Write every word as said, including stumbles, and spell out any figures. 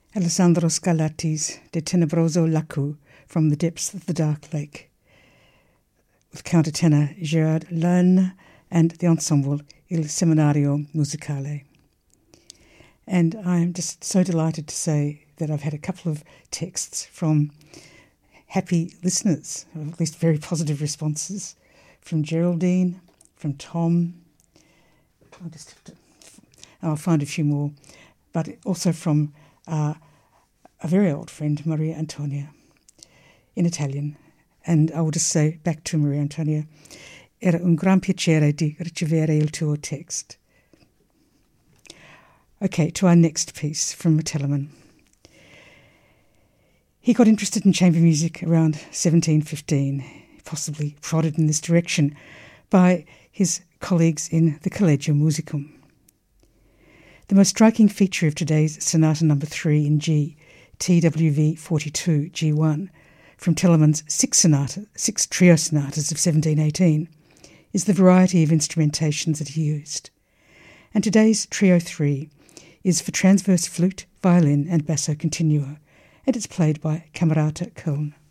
Alessandro Scarlatti's De Tenebroso Lacco, From the Depths of the Dark Lake, with countertenor Gerard Lane and the ensemble Il Seminario Musicale. And I'm just so delighted to say that I've had a couple of texts from happy listeners, or at least very positive responses, from Geraldine, from Tom. I'll just have to, I'll find a few more, but also from uh, a very old friend, Maria Antonia, in Italian. And I will just say back to Maria Antonia, era un gran piacere di ricevere il tuo text. Okay, to our next piece from Telemann. He got interested in chamber music around seventeen fifteen, possibly prodded in this direction by his colleagues in the Collegium Musicum. The most striking feature of today's Sonata Number three in G, T W V forty-two G one, from Telemann's six sonata, six trio sonatas of seventeen eighteen, is the variety of instrumentations that he used. And today's Trio three is for transverse flute, violin and basso continuo, and it's played by Camerata Köln.